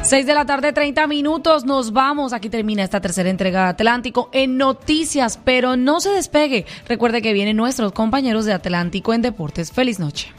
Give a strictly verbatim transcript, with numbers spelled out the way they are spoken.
Seis de la tarde, treinta minutos, nos vamos. Aquí termina esta tercera entrega de Atlántico en noticias, pero no se despegue. Recuerde que vienen nuestros compañeros de Atlántico en Deportes. Feliz noche.